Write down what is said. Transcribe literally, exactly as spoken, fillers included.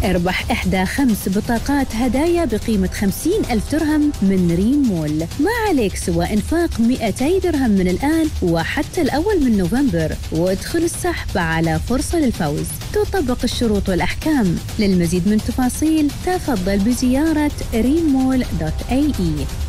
اربح إحدى خمس بطاقات هدايا بقيمة خمسين ألف درهم من ريم مول. ما عليك سوى إنفاق مئتي درهم من الآن وحتى الأول من نوفمبر، وادخل السحب على فرصة للفوز. تطبق الشروط والأحكام. للمزيد من تفاصيل تفضل بزيارة ريم مول دوت اي اي.